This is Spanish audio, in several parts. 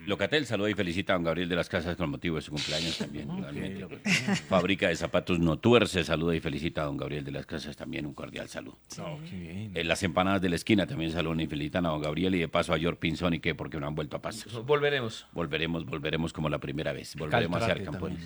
Locatel saluda y felicita a don Gabriel de las Casas con motivo de su cumpleaños también. Igualmente. Fábrica de Zapatos No Tuerce saluda y felicita a don Gabriel de las Casas también. Un cordial saludo. Qué bien. Las empanadas de la esquina también saludan y felicitan a don Gabriel y de paso a George Pinzón y que porque no han vuelto a pasar. Volveremos. Volveremos como la primera vez. Volveremos a hacer campones.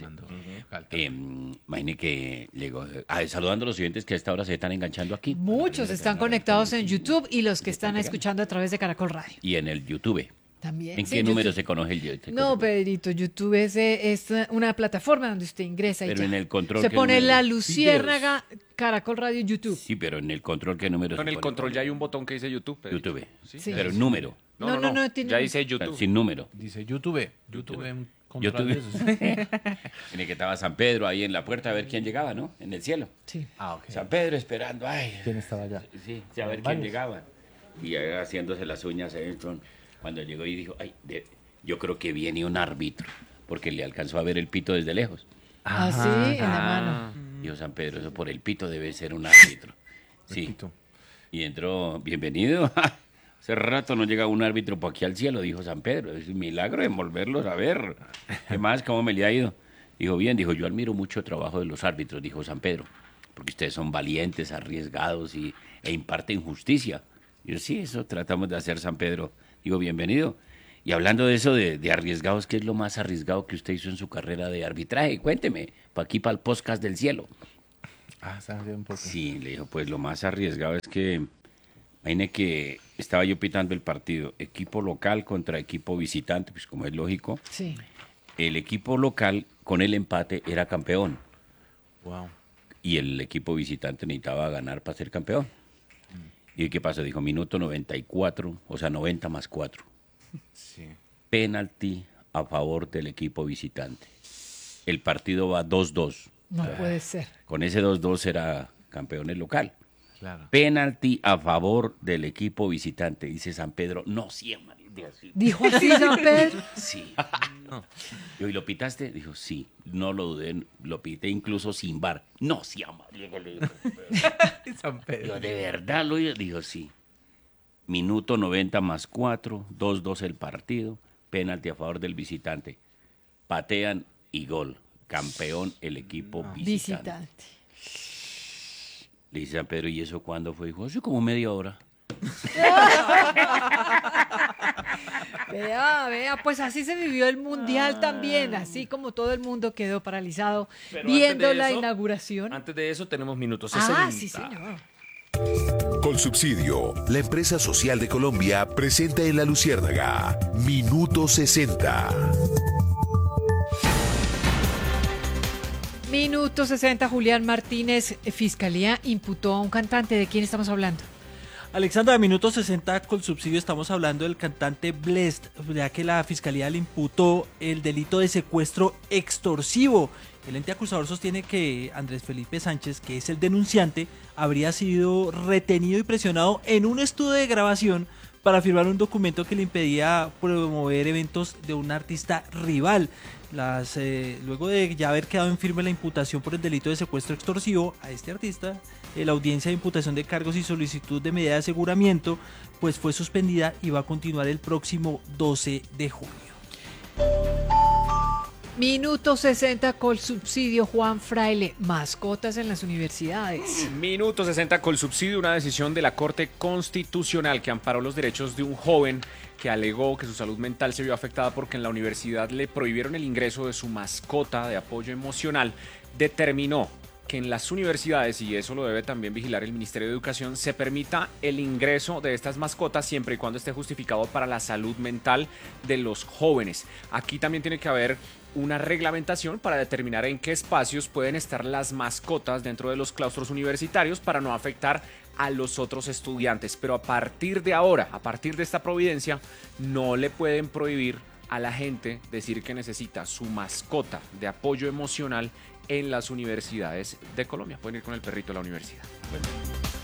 Imagine que llegó. Saludando a los oyentes que a esta hora se están enganchando aquí. Muchos están conectados en YouTube y los que están escuchando a través de Caracol Radio. Y en el YouTube. También. ¿En Sí, qué número YouTube. se conoce el YouTube? No, Pedrito, YouTube es una plataforma donde usted ingresa y Pero ya. en el control, se ¿qué pone número? la luciérnaga Caracol Radio YouTube. Sí, pero en el control, ¿qué número En se el pone? control ya hay un botón que dice YouTube. Pedro. YouTube. Sí. Pero número. No, tiene- Ya dice O sea, YouTube. sin número. Dice YouTube. YouTube. YouTube. Tiene que estaba San Pedro ahí en la puerta a ver quién llegaba, ¿no? En el cielo. Sí. Ok. San Pedro esperando, ay. ¿Quién estaba allá? Sí, a ver quién Varios. llegaba. Y haciéndose las uñas adentro. Cuando llegó y dijo, ay, yo creo que viene un árbitro. Porque le alcanzó a ver el pito desde lejos. Así, en la mano. Dijo San Pedro, eso por el pito debe ser un árbitro. Sí. Repito. Y entró, bienvenido. Hace rato no llega un árbitro por aquí al cielo, dijo San Pedro. Es un milagro en volverlos a ver. ¿Qué más? ¿Cómo me le ha ido? Dijo, bien, dijo, yo admiro mucho el trabajo de los árbitros, dijo San Pedro. Porque ustedes son valientes, arriesgados e imparten justicia. Yo, sí, eso tratamos de hacer, San Pedro. Digo, bienvenido. Y hablando de eso, de arriesgados, ¿qué es lo más arriesgado que usted hizo en su carrera de arbitraje? Cuénteme, para aquí, para el podcast del cielo. Sabe un poco. Sí, le dijo, pues lo más arriesgado es que, imagine que estaba yo pitando el partido, equipo local contra equipo visitante, pues como es lógico, Sí. el equipo local con el empate era campeón Wow. y el equipo visitante necesitaba ganar para ser campeón. ¿Y qué pasó? Dijo, minuto 94, o sea, 90 más 4. Sí. Penalti a favor del equipo visitante. El partido va 2-2. No puede ser. Con ese 2-2 era campeón el local. Claro. Penalti a favor del equipo visitante. Dice San Pedro, no, sí, amarillo. Sí. Dijo así San Pedro. Sí. Yo, ¿y lo pitaste? Dijo, sí. No lo dudé, lo pité incluso sin bar. No, sí, amarillo. Le dijo. San Pedro. Digo, ¿de verdad lo hizo? Dijo, sí. Minuto 90 más 4, 2-2 el partido. Penalti a favor del visitante. Patean y gol. Campeón el equipo visitante. Visitante. Le dice San Pedro, ¿y eso cuándo fue? Dijo, hace como media hora. Vea, pues así se vivió el Mundial también, así como todo el mundo quedó paralizado Pero viendo antes de la eso- inauguración. Antes de eso tenemos minutos 60. Sí, señor. Colsubsidio, la empresa social de Colombia, presenta en La Luciérnaga, Minuto 60. Minuto 60, Julián Martínez, Fiscalía imputó a un cantante. ¿De quién estamos hablando? Alexandra, minuto 60 con subsidio estamos hablando del cantante Blessd, ya que la fiscalía le imputó el delito de secuestro extorsivo. El ente acusador sostiene que Andrés Felipe Sánchez, que es el denunciante, habría sido retenido y presionado en un estudio de grabación para firmar un documento que le impedía promover eventos de un artista rival. Luego de ya haber quedado en firme la imputación por el delito de secuestro extorsivo a este artista, la audiencia de imputación de cargos y solicitud de medida de aseguramiento pues fue suspendida y va a continuar el próximo 12 de junio. Minuto 60 con subsidio, Juan Fraile, mascotas en las universidades. Minuto 60 con subsidio, una decisión de la Corte Constitucional que amparó los derechos de un joven que alegó que su salud mental se vio afectada porque en la universidad le prohibieron el ingreso de su mascota de apoyo emocional. Determinó que en las universidades, y eso lo debe también vigilar el Ministerio de Educación, se permita el ingreso de estas mascotas siempre y cuando esté justificado para la salud mental de los jóvenes. Aquí también tiene que haber una reglamentación para determinar en qué espacios pueden estar las mascotas dentro de los claustros universitarios para no afectar a los otros estudiantes. Pero a partir de ahora, a partir de esta providencia, no le pueden prohibir a la gente decir que necesita su mascota de apoyo emocional en las universidades de Colombia. Pueden ir con el perrito a la universidad.